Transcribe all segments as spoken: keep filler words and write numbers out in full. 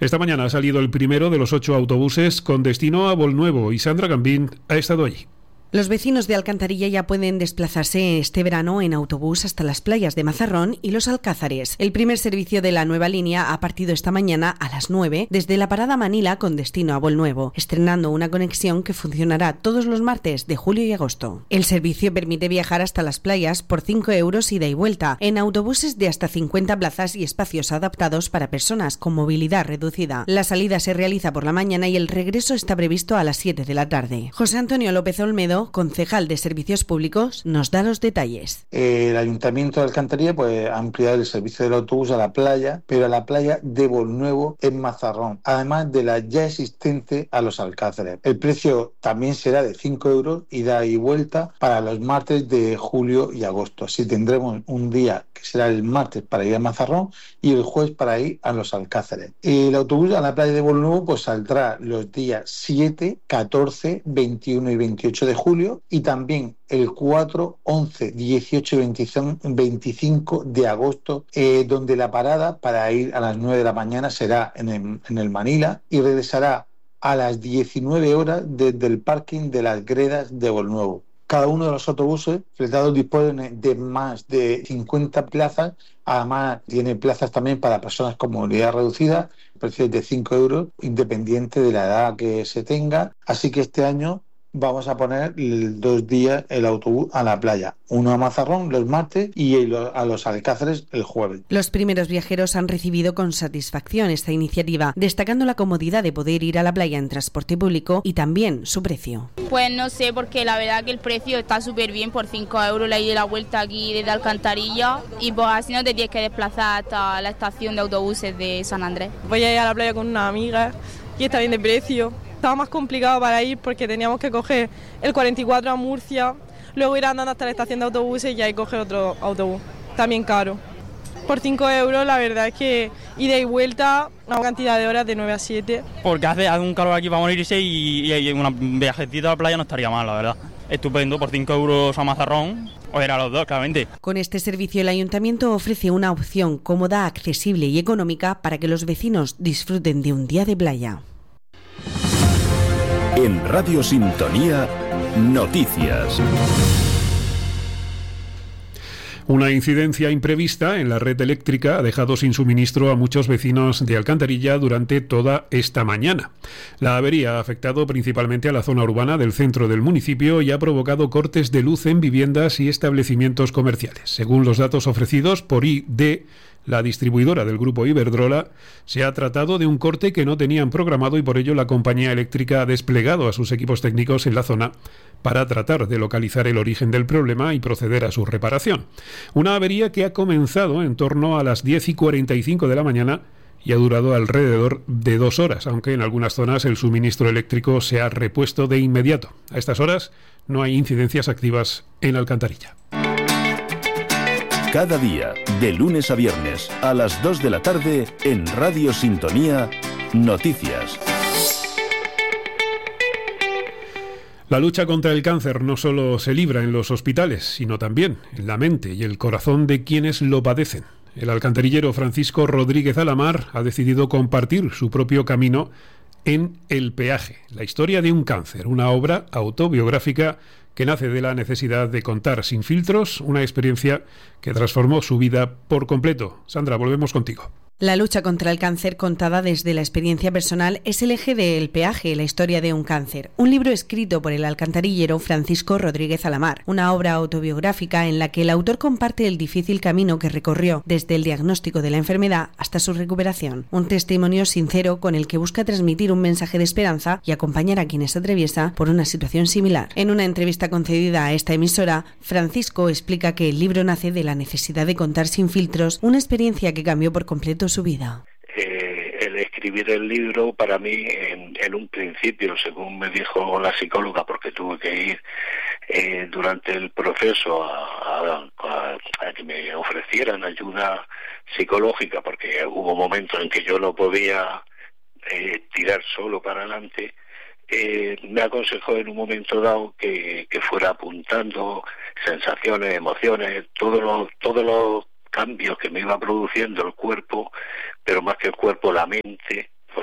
Esta mañana ha salido el primero de los ocho autobuses con destino a Bolnuevo y Sandra Gambín ha estado allí. Los vecinos de Alcantarilla ya pueden desplazarse este verano en autobús hasta las playas de Mazarrón y Los Alcázares. El primer servicio de la nueva línea ha partido esta mañana a las nueve desde la parada Manila con destino a Bolnuevo, estrenando una conexión que funcionará todos los martes de julio y agosto. El servicio permite viajar hasta las playas por cinco euros ida y vuelta en autobuses de hasta cincuenta plazas y espacios adaptados para personas con movilidad reducida. La salida se realiza por la mañana y el regreso está previsto a las siete de la tarde. José Antonio López Olmedo, concejal de Servicios Públicos, nos da los detalles. El Ayuntamiento de Alcantarilla pues, ha ampliado el servicio del autobús a la playa, pero a la playa de Bolnuevo en Mazarrón, además de la ya existente a Los Alcázares. El precio también será de cinco euros ida y vuelta para los martes de julio y agosto. Así tendremos un día que será el martes para ir a Mazarrón y el jueves para ir a Los Alcázares. El autobús a la playa de Bolnuevo pues, saldrá los días siete, catorce, veintiuno y veintiocho de julio y también el cuatro, once, dieciocho y veinticinco de agosto, eh, donde la parada para ir a las nueve de la mañana será en el, en el Manila y regresará a las diecinueve horas desde el parking de las Gredas de Bolnuevo. Cada uno de los autobuses fletados dispone de más de cincuenta plazas, además tiene plazas también para personas con movilidad reducida, precios de cinco euros, independiente de la edad que se tenga, así que este año vamos a poner dos días el autobús a la playa, uno a Mazarrón los martes y a Los Alcázares el jueves. Los primeros viajeros han recibido con satisfacción esta iniciativa, destacando la comodidad de poder ir a la playa en transporte público y también su precio. Pues no sé, porque la verdad que el precio está súper bien, por cinco euros la ida y la vuelta aquí desde Alcantarilla, y pues así no te tienes que desplazar hasta la estación de autobuses de San Andrés. Voy a ir a la playa con una amiga y está bien de precio. Estaba más complicado para ir porque teníamos que coger el cuarenta y cuatro a Murcia, luego ir andando hasta la estación de autobuses y ahí coger otro autobús, también caro. Por cinco euros la verdad es que ida y vuelta una cantidad de horas de nueve a siete. Porque hace, hace un calor aquí para morirse y, y, y un viajecito a la playa no estaría mal, la verdad. Estupendo, por cinco euros a Mazarrón, o era los dos, claramente. Con este servicio el Ayuntamiento ofrece una opción cómoda, accesible y económica para que los vecinos disfruten de un día de playa. En Radio Sintonía, noticias. Una incidencia imprevista en la red eléctrica ha dejado sin suministro a muchos vecinos de Alcantarilla durante toda esta mañana. La avería ha afectado principalmente a la zona urbana del centro del municipio y ha provocado cortes de luz en viviendas y establecimientos comerciales. Según los datos ofrecidos por I D, la distribuidora del grupo Iberdrola, se ha tratado de un corte que no tenían programado y por ello la compañía eléctrica ha desplegado a sus equipos técnicos en la zona para tratar de localizar el origen del problema y proceder a su reparación. Una avería que ha comenzado en torno a las diez y cuarenta y cinco de la mañana y ha durado alrededor de dos horas, aunque en algunas zonas el suministro eléctrico se ha repuesto de inmediato. A estas horas no hay incidencias activas en Alcantarilla. Cada día, de lunes a viernes, a las dos de la tarde, en Radio Sintonía, noticias. La lucha contra el cáncer no solo se libra en los hospitales, sino también en la mente y el corazón de quienes lo padecen. El alcantarillero Francisco Rodríguez Alamar ha decidido compartir su propio camino en El Peaje, la historia de un cáncer, una obra autobiográfica que nace de la necesidad de contar sin filtros una experiencia que transformó su vida por completo. Sandra, volvemos contigo. La lucha contra el cáncer contada desde la experiencia personal es el eje de El Peaje, la historia de un cáncer, un libro escrito por el alcantarillero Francisco Rodríguez Alamar, una obra autobiográfica en la que el autor comparte el difícil camino que recorrió desde el diagnóstico de la enfermedad hasta su recuperación, un testimonio sincero con el que busca transmitir un mensaje de esperanza y acompañar a quienes atraviesa por una situación similar. En una entrevista concedida a esta emisora, Francisco explica que el libro nace de la necesidad de contar sin filtros una experiencia que cambió por completo su vida. Eh, el escribir el libro para mí en, en un principio, según me dijo la psicóloga, porque tuve que ir eh, durante el proceso a, a, a, a que me ofrecieran ayuda psicológica, porque hubo momentos en que yo no podía eh, tirar solo para adelante, eh, me aconsejó en un momento dado que, que fuera apuntando sensaciones, emociones, todos los todos los cambios que me iba produciendo el cuerpo, pero más que el cuerpo, la mente,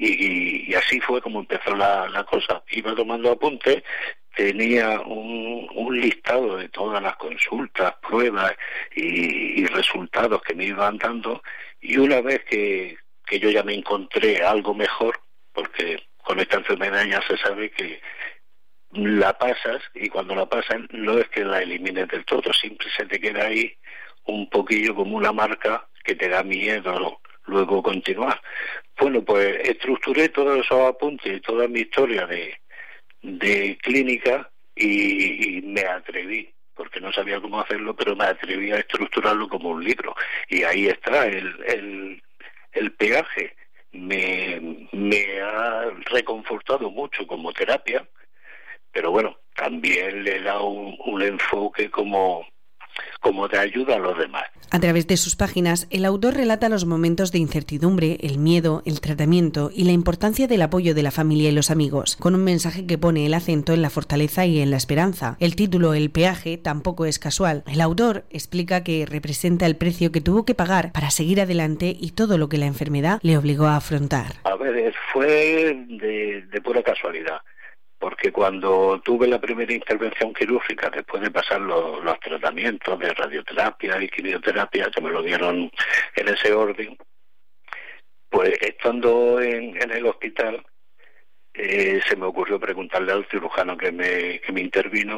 Y, y así fue como empezó la, la cosa. Iba tomando apuntes, tenía un, un listado de todas las consultas, pruebas y, y resultados que me iban dando, y una vez que, que yo ya me encontré algo mejor, porque con esta enfermedad ya se sabe que la pasas, y cuando la pasan no es que la elimines del todo, siempre se te queda ahí un poquillo como una marca que te da miedo luego continuar. Bueno, pues estructuré todos esos apuntes y toda mi historia de, de clínica y, y me atreví, porque no sabía cómo hacerlo, pero me atreví a estructurarlo como un libro. Y ahí está el, el, el peaje. Me, me ha reconfortado mucho como terapia, pero bueno, también le he dado un, un enfoque como, como de ayuda a los demás. A través de sus páginas, el autor relata los momentos de incertidumbre, el miedo, el tratamiento y la importancia del apoyo de la familia y los amigos, con un mensaje que pone el acento en la fortaleza y en la esperanza. El título El peaje tampoco es casual. El autor explica que representa el precio que tuvo que pagar para seguir adelante y todo lo que la enfermedad le obligó a afrontar. A ver, fue de, de pura casualidad. Porque cuando tuve la primera intervención quirúrgica, después de pasar los, los tratamientos de radioterapia y quimioterapia, que me lo dieron en ese orden, pues estando en, en el hospital, eh, se me ocurrió preguntarle al cirujano que me, que me intervino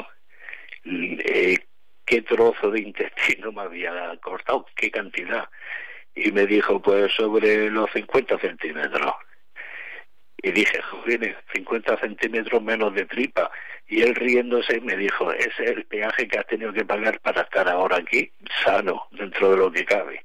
eh, qué trozo de intestino me había cortado, qué cantidad. Y me dijo, pues sobre los cincuenta centímetros. Y dije, joder, cincuenta centímetros menos de tripa. Y él riéndose me dijo, ese es el peaje que has tenido que pagar para estar ahora aquí, sano, dentro de lo que cabe.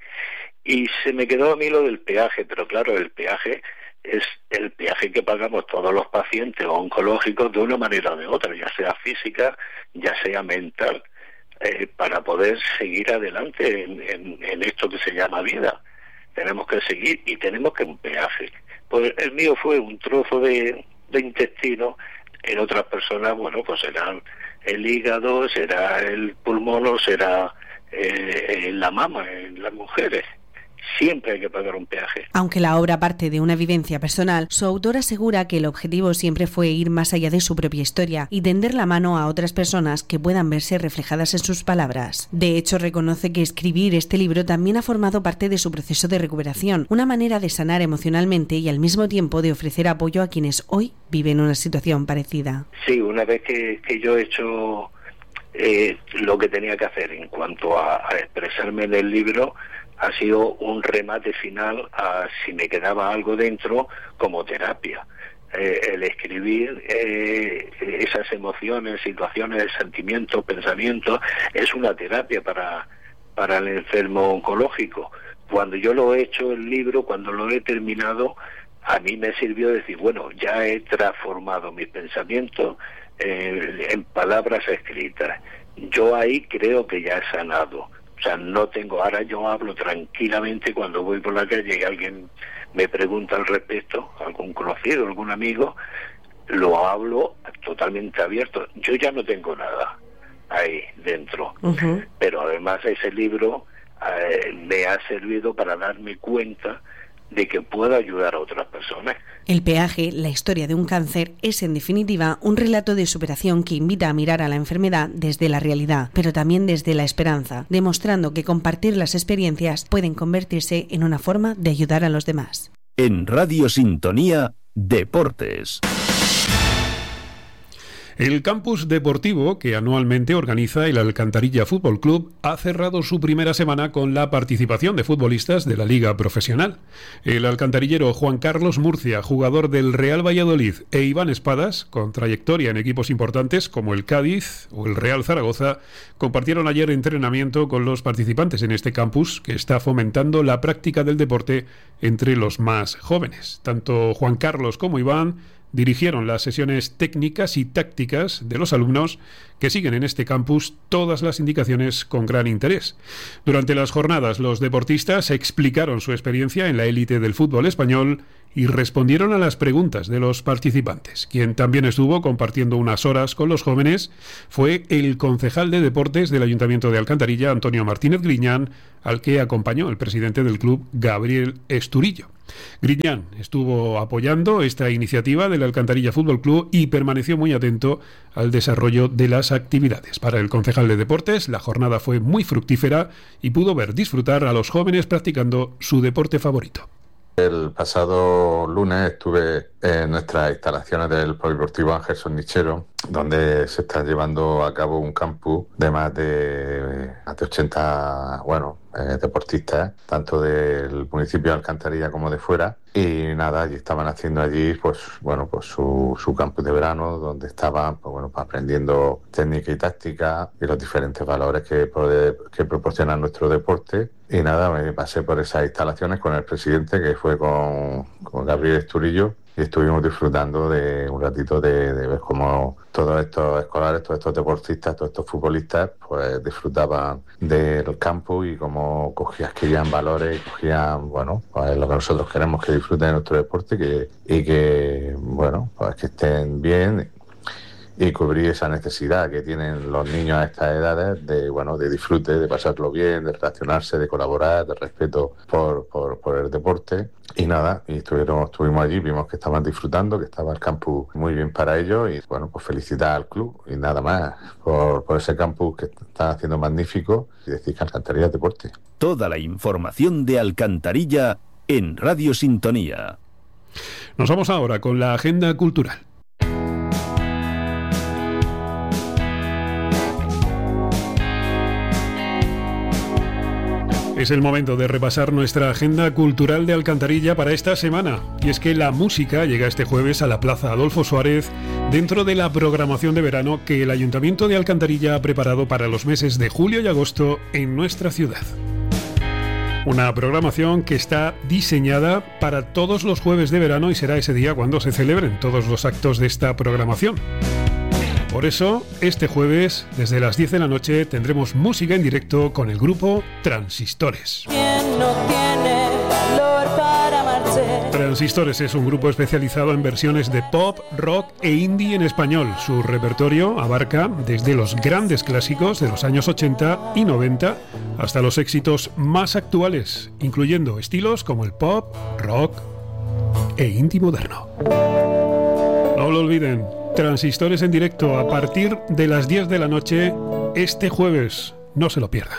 Y se me quedó a mí lo del peaje, pero claro, el peaje es el peaje que pagamos todos los pacientes oncológicos de una manera o de otra, ya sea física, ya sea mental, eh, para poder seguir adelante en, en, en esto que se llama vida. Tenemos que seguir y tenemos que un peaje. Pues el mío fue un trozo de, de intestino, en otras personas, bueno, pues será el hígado, será el pulmón o será eh, la mama en las mujeres. Siempre hay que pagar un peaje. Aunque la obra parte de una vivencia personal, su autor asegura que el objetivo siempre fue ir más allá de su propia historia y tender la mano a otras personas que puedan verse reflejadas en sus palabras. De hecho, reconoce que escribir este libro también ha formado parte de su proceso de recuperación, una manera de sanar emocionalmente y al mismo tiempo de ofrecer apoyo a quienes hoy viven una situación parecida. Sí, una vez que, que yo he hecho eh, lo que tenía que hacer en cuanto a, a expresarme en el libro, ha sido un remate final a si me quedaba algo dentro como terapia. Eh, el escribir eh, esas emociones, situaciones, sentimientos, pensamientos, es una terapia para, para el enfermo oncológico. Cuando yo lo he hecho el libro, cuando lo he terminado, a mí me sirvió decir, bueno, ya he transformado mis pensamientos eh, en palabras escritas. Yo ahí creo que ya he sanado. O sea, no tengo, ahora yo hablo tranquilamente cuando voy por la calle y alguien me pregunta al respecto, algún conocido, algún amigo, lo hablo totalmente abierto. Yo ya no tengo nada ahí dentro, uh-huh. Pero además ese libro eh, me ha servido para darme cuenta de que puedo ayudar a otras personas. El peaje, la historia de un cáncer, es en definitiva un relato de superación que invita a mirar a la enfermedad desde la realidad, pero también desde la esperanza, demostrando que compartir las experiencias pueden convertirse en una forma de ayudar a los demás. En Radio Sintonía, Deportes. El campus deportivo que anualmente organiza el Alcantarilla Fútbol Club ha cerrado su primera semana con la participación de futbolistas de la Liga Profesional. El alcantarillero Juan Carlos Murcia, jugador del Real Valladolid, e Iván Espadas, con trayectoria en equipos importantes como el Cádiz o el Real Zaragoza, compartieron ayer entrenamiento con los participantes en este campus que está fomentando la práctica del deporte entre los más jóvenes. Tanto Juan Carlos como Iván dirigieron las sesiones técnicas y tácticas de los alumnos que siguen en este campus todas las indicaciones con gran interés. Durante las jornadas, los deportistas explicaron su experiencia en la élite del fútbol español y respondieron a las preguntas de los participantes. Quien también estuvo compartiendo unas horas con los jóvenes fue el concejal de deportes del Ayuntamiento de Alcantarilla, Antonio Martínez Griñán, al que acompañó el presidente del club, Gabriel Esturillo. Griñán estuvo apoyando esta iniciativa del Alcantarilla Fútbol Club y permaneció muy atento al desarrollo de las actividades. Para el concejal de deportes, la jornada fue muy fructífera y pudo ver disfrutar a los jóvenes practicando su deporte favorito. El pasado lunes estuve en nuestras instalaciones del Polideportivo Ángel Sornichero, donde se está llevando a cabo un campus de más de, más de ochenta bueno, eh, deportistas, tanto del municipio de Alcantarilla como de fuera. Y nada, allí estaban haciendo allí pues bueno pues su, su campus de verano, donde estaban pues, bueno, pues, aprendiendo técnica y táctica y los diferentes valores que, puede, que proporciona nuestro deporte. Y nada, me pasé por esas instalaciones con el presidente, que fue con, con Gabriel Esturillo, y estuvimos disfrutando de un ratito de, de ver cómo todos estos escolares, todos estos deportistas, todos estos futbolistas, pues disfrutaban del campo y cómo cogían, adquirían valores y cogían, bueno, pues lo que nosotros queremos, que disfruten de nuestro deporte que, y que, bueno, pues que estén bien y cubrir esa necesidad que tienen los niños a estas edades de, bueno, de disfrute, de pasarlo bien, de relacionarse, de colaborar, de respeto por, por, por el deporte. Y nada, y estuvieron, estuvimos allí, vimos que estaban disfrutando, que estaba el campus muy bien para ellos y bueno, pues felicitar al club y nada más por, por ese campus que están haciendo magnífico y decir que Alcantarilla es deporte. Toda la información de Alcantarilla en Radio Sintonía. Nos vamos ahora con la agenda cultural. Es el momento de repasar nuestra agenda cultural de Alcantarilla para esta semana. Y es que la música llega este jueves a la Plaza Adolfo Suárez dentro de la programación de verano que el Ayuntamiento de Alcantarilla ha preparado para los meses de julio y agosto en nuestra ciudad. Una programación que está diseñada para todos los jueves de verano y será ese día cuando se celebren todos los actos de esta programación. Por eso, este jueves, desde las diez de la noche, tendremos música en directo con el grupo Transistores. ¿Quién no tiene valor para marchar? Transistores es un grupo especializado en versiones de pop, rock e indie en español. Su repertorio abarca desde los grandes clásicos de los años ochenta y noventa hasta los éxitos más actuales, incluyendo estilos como el pop, rock e indie moderno. No lo olviden. Transistores en directo a partir de las diez de la noche este jueves. No se lo pierdan.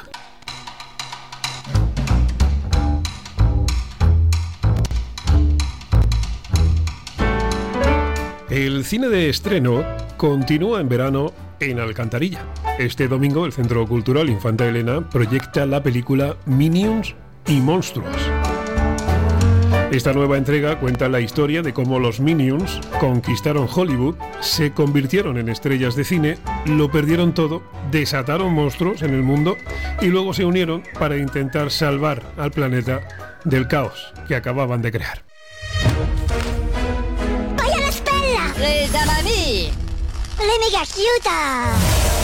El cine de estreno continúa en verano en Alcantarilla. Este domingo el Centro Cultural Infanta Elena proyecta la película Minions y Monstruos. Esta nueva entrega cuenta la historia de cómo los Minions conquistaron Hollywood, se convirtieron en estrellas de cine, lo perdieron todo, desataron monstruos en el mundo y luego se unieron para intentar salvar al planeta del caos que acababan de crear. ¡Voy a la espalda! ¡Resa a mí! ¡Le mega aiuta!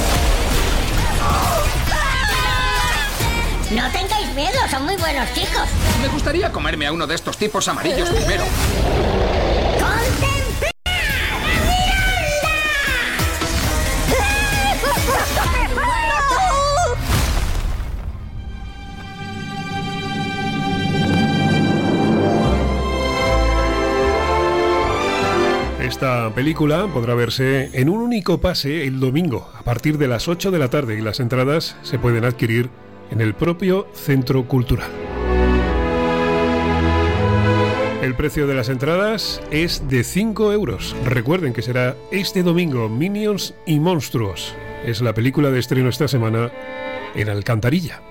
No tengáis miedo, son muy buenos chicos. Me gustaría comerme a uno de estos tipos amarillos primero. ¡Contemplad a Miranda! Esta película podrá verse en un único pase el domingo a partir de las ocho de la tarde y las entradas se pueden adquirir en el propio Centro Cultural. El precio de las entradas es de cinco euros. Recuerden que será este domingo Minions y Monstruos. Es la película de estreno esta semana en Alcantarilla.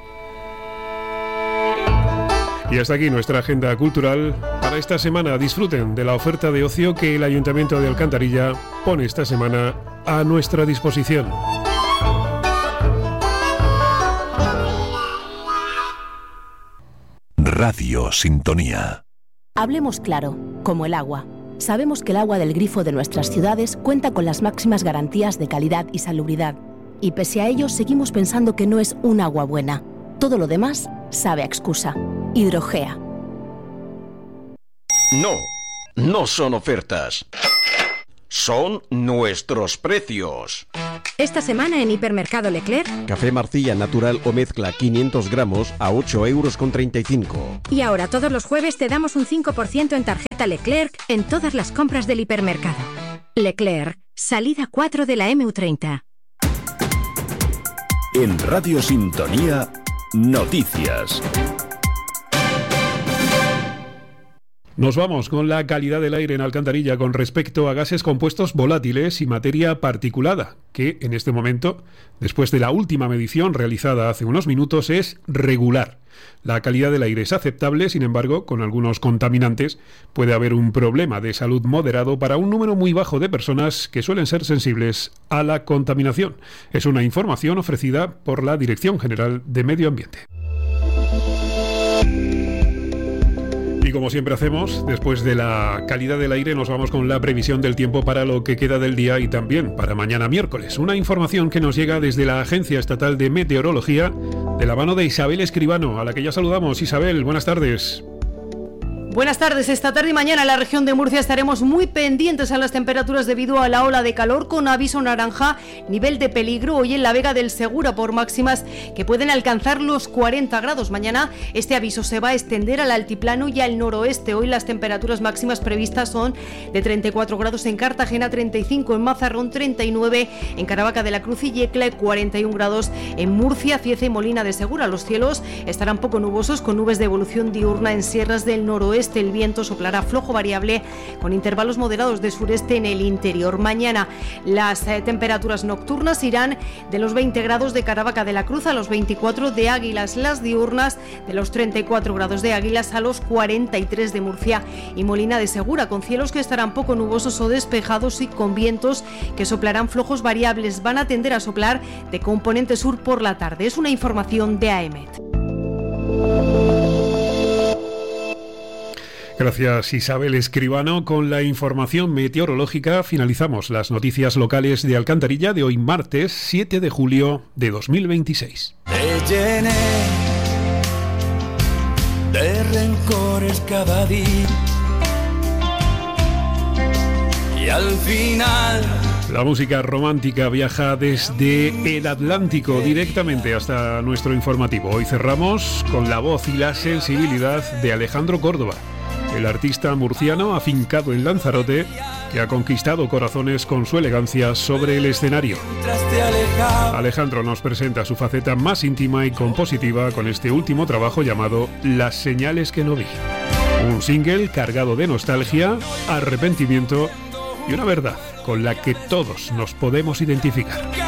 Y hasta aquí nuestra agenda cultural. Para esta semana disfruten de la oferta de ocio que el Ayuntamiento de Alcantarilla pone esta semana a nuestra disposición. Radio Sintonía. Hablemos claro, como el agua. Sabemos que el agua del grifo de nuestras ciudades cuenta con las máximas garantías de calidad y salubridad. Y pese a ello, seguimos pensando que no es un agua buena. Todo lo demás sabe a excusa. Hidrogea. No, no son ofertas. Son nuestros precios. Esta semana en Hipermercado Leclerc. Café Marcilla Natural o mezcla quinientos gramos a ocho euros con treinta y cinco. Y ahora todos los jueves te damos un cinco por ciento en tarjeta Leclerc en todas las compras del hipermercado. Leclerc, salida cuatro de la eme u treinta. En Radio Sintonía, noticias. Nos vamos con la calidad del aire en Alcantarilla con respecto a gases compuestos volátiles y materia particulada, que en este momento, después de la última medición realizada hace unos minutos, es regular. La calidad del aire es aceptable, sin embargo, con algunos contaminantes puede haber un problema de salud moderado para un número muy bajo de personas que suelen ser sensibles a la contaminación. Es una información ofrecida por la Dirección General de Medio Ambiente. Y como siempre hacemos, después de la calidad del aire nos vamos con la previsión del tiempo para lo que queda del día y también para mañana miércoles. Una información que nos llega desde la Agencia Estatal de Meteorología de la mano de Isabel Escribano, a la que ya saludamos. Isabel, buenas tardes. Buenas tardes. Esta tarde y mañana en la región de Murcia estaremos muy pendientes a las temperaturas debido a la ola de calor con aviso naranja, nivel de peligro hoy en la Vega del Segura por máximas que pueden alcanzar los cuarenta grados. Mañana este aviso se va a extender al altiplano y al noroeste. Hoy las temperaturas máximas previstas son de treinta y cuatro grados en Cartagena, treinta y cinco en Mazarrón, treinta y nueve en Caravaca de la Cruz y Yecla, cuarenta y un grados en Murcia, Cieza y Molina de Segura. Los cielos estarán poco nubosos con nubes de evolución diurna en sierras del noroeste. El viento soplará flojo variable con intervalos moderados de sureste en el interior. Mañana las eh, temperaturas nocturnas irán de los veinte grados de Caravaca de la Cruz a los veinticuatro de Águilas, las diurnas de los treinta y cuatro grados de Águilas a los cuarenta y tres de Murcia y Molina de Segura, con cielos que estarán poco nubosos o despejados y con vientos que soplarán flojos variables. Van a tender a soplar de componente sur por la tarde. Es una información de AEMET. Gracias, Isabel Escribano. Con la información meteorológica finalizamos las noticias locales de Alcantarilla de hoy martes siete de julio de dos mil veintiséis. Te llené de rencores cada día y al final... La música romántica viaja desde el Atlántico directamente hasta nuestro informativo. Hoy cerramos con la voz y la sensibilidad de Alejandro Córdoba, el artista murciano afincado en Lanzarote que ha conquistado corazones con su elegancia sobre el escenario. Alejandro nos presenta su faceta más íntima y compositiva con este último trabajo llamado Las señales que no vi. Un single cargado de nostalgia, arrepentimiento y una verdad con la que todos nos podemos identificar.